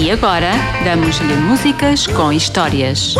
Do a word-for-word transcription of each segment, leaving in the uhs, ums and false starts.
E agora, damos-lhe músicas com histórias.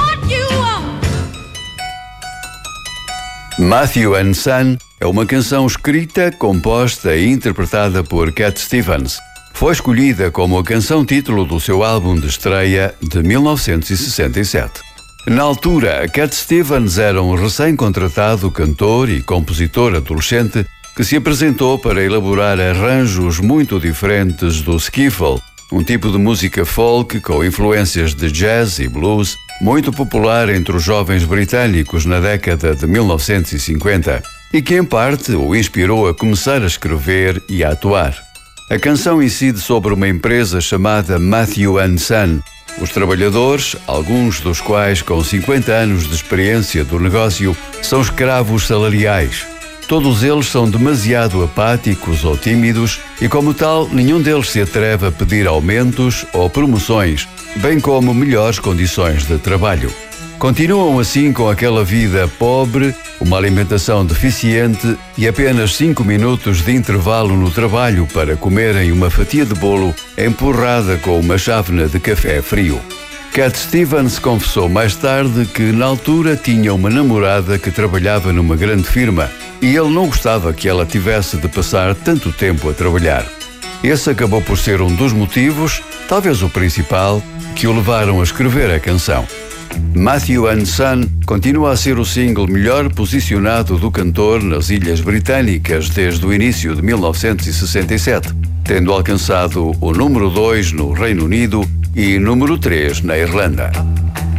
Matthew and Son é uma canção escrita, composta e interpretada por Cat Stevens. Foi escolhida como a canção título do seu álbum de estreia de mil novecentos e sessenta e sete. Na altura, Cat Stevens era um recém-contratado cantor e compositor adolescente que se apresentou para elaborar arranjos muito diferentes do skiffle, um tipo de música folk com influências de jazz e blues, muito popular entre os jovens britânicos na década de mil novecentos e cinquenta, e que em parte o inspirou a começar a escrever e a atuar. A canção incide sobre uma empresa chamada Matthew and Son. Os trabalhadores, alguns dos quais com cinquenta anos de experiência do negócio, são escravos salariais. Todos eles são demasiado apáticos ou tímidos e, como tal, nenhum deles se atreve a pedir aumentos ou promoções, bem como melhores condições de trabalho. Continuam assim com aquela vida pobre, uma alimentação deficiente e apenas cinco minutos de intervalo no trabalho para comerem uma fatia de bolo empurrada com uma chávena de café frio. Cat Stevens confessou mais tarde que na altura tinha uma namorada que trabalhava numa grande firma e ele não gostava que ela tivesse de passar tanto tempo a trabalhar. Esse acabou por ser um dos motivos, talvez o principal, que o levaram a escrever a canção. Matthew and Son continua a ser o single melhor posicionado do cantor nas Ilhas Britânicas desde o início de mil novecentos e sessenta e sete, tendo alcançado o número dois no Reino Unido e número três na Irlanda.